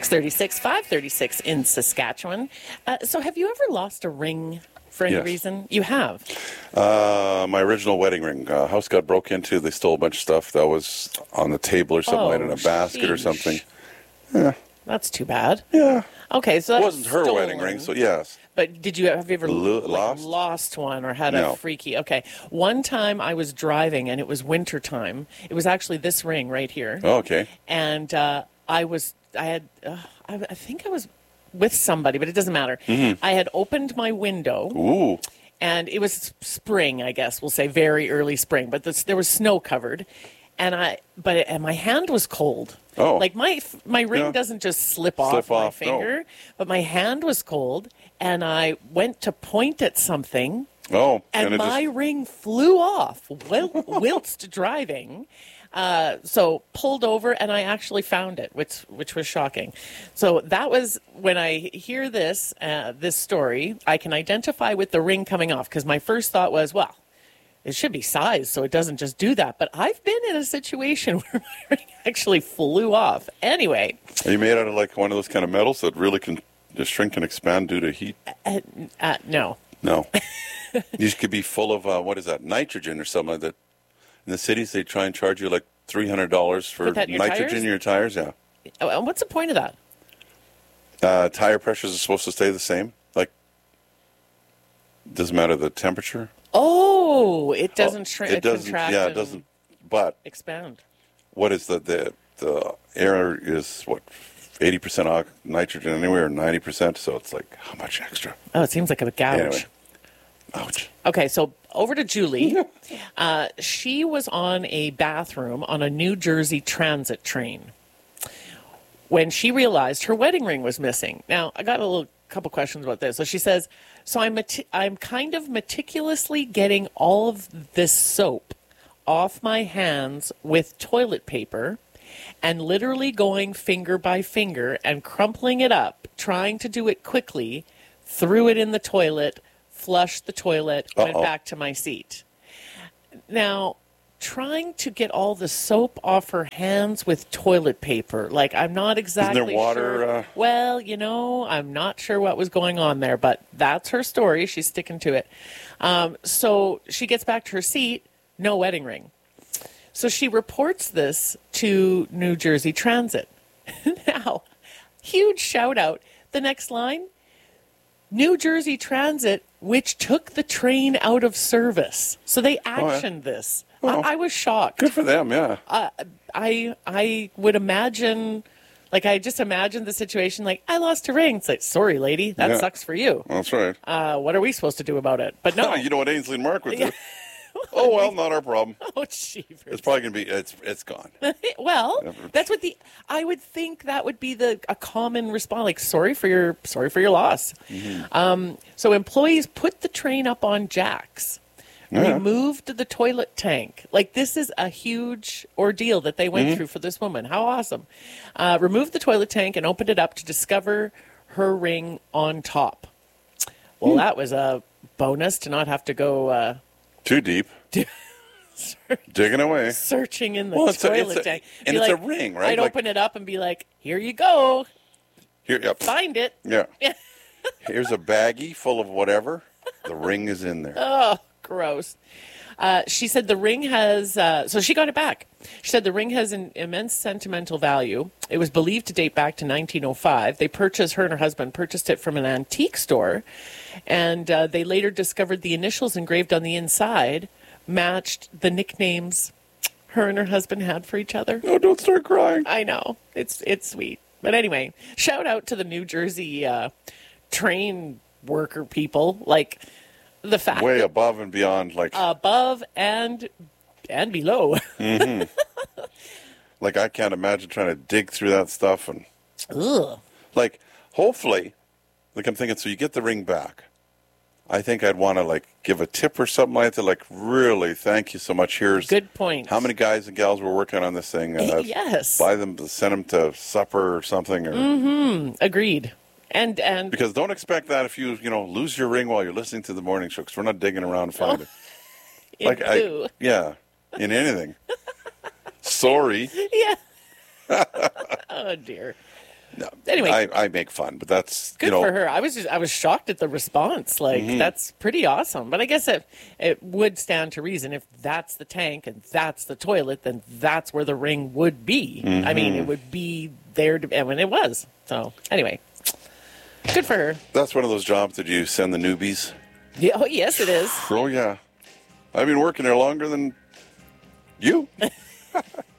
6:36, 5:36 in Saskatchewan. So have you ever lost a ring for any reason? You have? My original wedding ring. House got broke into. They stole a bunch of stuff that was on the table or something, like in a basket or something. Yeah. That's too bad. Yeah. Okay, so that it wasn't her wedding ring, so yes. But have you ever lost one or had a freaky? Okay, one time I was driving and it was winter time. It was actually this ring right here. Oh, okay. And I think I was with somebody, but it doesn't matter. Mm-hmm. I had opened my window. Ooh. And it was spring, I guess we'll say, very early spring, but there was snow covered, and my hand was cold. Oh, like my ring doesn't just slip off my finger, but my hand was cold, and I went to point at something. Oh, and my ring flew off whilst driving. So pulled over, and I actually found it, which was shocking. So that was when I hear this story, I can identify with the ring coming off, because my first thought was, well, it should be size, so it doesn't just do that. But I've been in a situation where my ring actually flew off. Anyway. Are you made out of like one of those kind of metals that really can just shrink and expand due to heat? No. No. These could be full of, nitrogen or something like that. In the cities, they try and charge you like $300 for nitrogen in your tires. Yeah. And what's the point of that? Tire pressures are supposed to stay the same. Like, doesn't matter the temperature. Oh, it doesn't shrink. It doesn't. Contract. Yeah, it doesn't. But expand. What is the air is 80% nitrogen anyway, or 90%? So it's like, how much extra? Oh, it seems like a gouge. Anyway. Ouch. Okay, so over to Julie. She was on a bathroom on a New Jersey transit train when she realized her wedding ring was missing. Now, I got a couple questions about this. So she says, so I'm kind of meticulously getting all of this soap off my hands with toilet paper and literally going finger by finger and crumpling it up, trying to do it quickly, threw it in the toilet, flushed the toilet, went back to my seat. Now, trying to get all the soap off her hands with toilet paper, like, I'm not exactly Isn't there water, sure. Well, I'm not sure what was going on there, but that's her story. She's sticking to it. So she gets back to her seat, no wedding ring. So she reports this to New Jersey Transit. Now, huge shout out. The next line, New Jersey Transit, which took the train out of service. So they actioned this. Oh. I was shocked. Good for them, yeah. I would imagine, like, I just imagined the situation, like, I lost a ring. It's like, sorry, lady, that sucks for you. That's right. What are we supposed to do about it? But no. You know what Ainsley and Mark would do? Oh, well, not our problem. Oh, jeepers. It's probably going to be, it's gone. Well, that's what I would think that would be a common response, like, sorry for your loss. Mm-hmm. So employees put the train up on jacks, removed the toilet tank. Like, this is a huge ordeal that they went through for this woman. How awesome. Removed the toilet tank and opened it up to discover her ring on top. Well, that was a bonus to not have to go... too deep. Digging away. Searching in the toilet tank. And it's a ring, right? I'd open it up and be like, here you go. Here, yep. Find it. Yeah. Here's a baggie full of whatever. The ring is in there. Oh, gross. She said the ring has, so she got it back. She said the ring has an immense sentimental value. It was believed to date back to 1905. Her and her husband purchased it from an antique store, and they later discovered the initials engraved on the inside matched the nicknames her and her husband had for each other. Oh, don't start crying. I know. It's sweet. But anyway, shout out to the New Jersey train worker people. Like, the fact way above and beyond, like above and below. Mm-hmm. Like, I can't imagine trying to dig through that stuff and like, hopefully, like, I'm thinking, so you get the ring back. I think I'd want to, like, give a tip or something like that. Like, really, thank you so much. Here's good point. How many guys and gals were working on this thing? Yes. Buy them, send them to supper or something. Or agreed. And because don't expect that if you lose your ring while you're listening to the morning show, because we're not digging around to find it. In anything. Sorry. Yeah. Oh dear. No. Anyway, I make fun, but that's good for her. I was shocked at the response. Like that's pretty awesome. But I guess it would stand to reason if that's the tank and that's the toilet, then that's where the ring would be. I mean, it would be there when it was. So anyway, good for her. That's one of those jobs that you send the newbies. Yeah. Oh, yes, it is. Oh yeah, I've been working there longer than you.